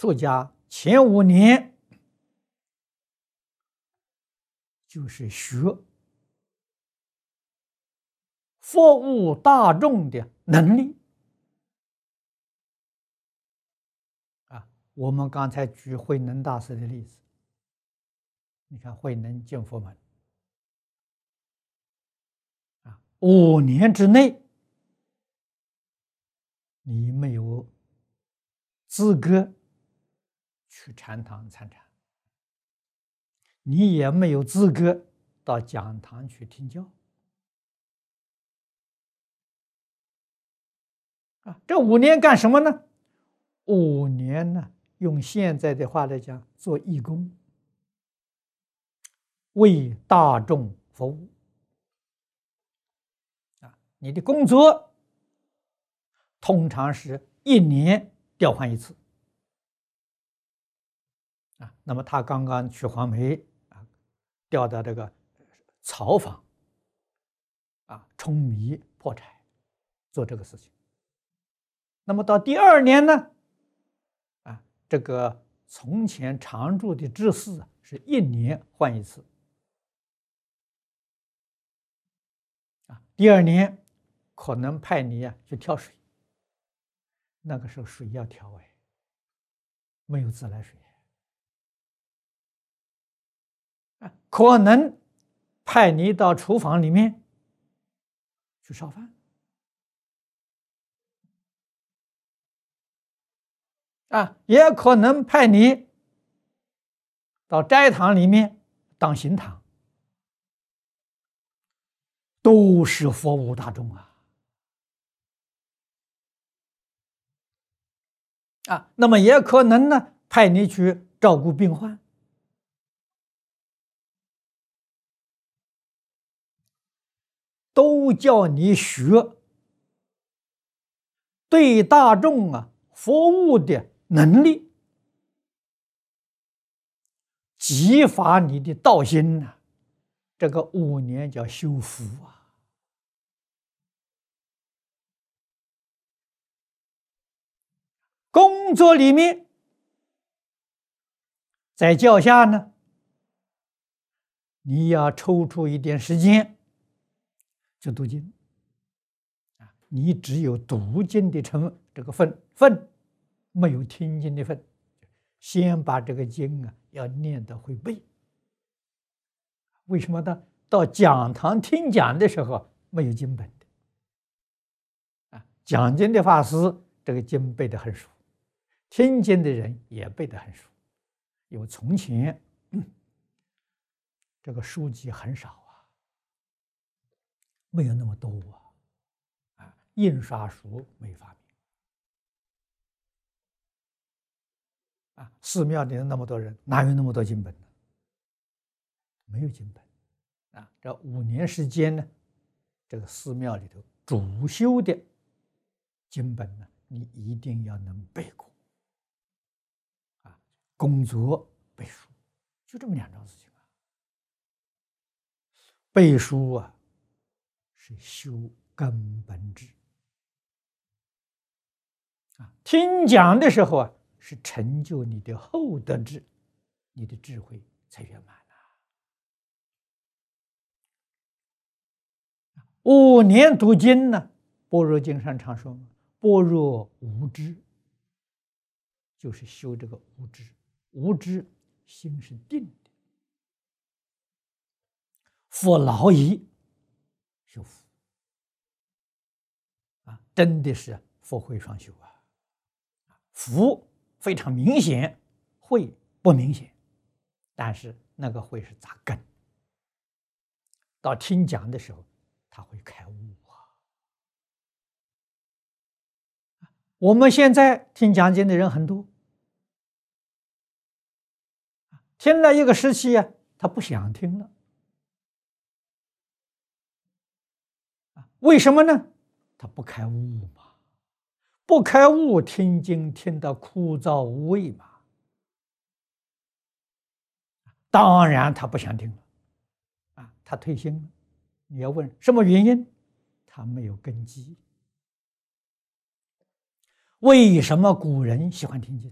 出家前5年就是学服务大众的能力啊。我们刚才举慧能大师的例子，你看慧能进佛门啊，5年之内你没有资格去禅堂参禅，你也没有资格到讲堂去听教啊。这5年干什么呢？5年呢，用现在的话来讲，做义工，为大众服务啊。你的工作通常是1年调换一次啊。那么他刚刚去黄梅啊，调到这个草坊啊，舂米破柴，做这个事情。那么到第2年呢，啊，这个从前常住的知识是1年换一次啊。第2年可能派你去挑水，那个时候水要挑没有自来水啊。可能派你到厨房里面去烧饭啊，也可能派你到斋堂里面当行堂，都是服务大众啊。那么也可能呢，派你去照顾病患，都叫你学对大众服务的能力，激发你的道心这个5年叫修福工作里面，在教下呢，你要抽出一点时间就读经啊。你只有读经的这个份，没有听经的份。先把这个经要念得会背。为什么呢？到讲堂听讲的时候没有经本的讲经的法师这个经背得很熟，听经的人也背得很熟。因为从前这个书籍很少没有那么多印刷术没发明寺庙里那么多人，哪有那么多经本呢？没有经本这5年时间呢，这个寺庙里头主修的经本呢，你一定要能背过工作背书，就这么2桩事情背书是修根本智听讲的时候是成就你的厚德智，你的智慧才圆满5年读经呢，般若经上常说般若无知，就是修这个无知。无知心是定的，服劳役修福真的是福慧双修福非常明显，慧不明显，但是那个慧是扎根，到听讲的时候他会开悟我们现在听讲经的人很多，听了一个时期他不想听了为什么呢？他不开悟嘛，不开悟听经听到枯燥无味嘛，当然他不想听了他退心了。你要问什么原因？他没有根基。为什么古人喜欢听经？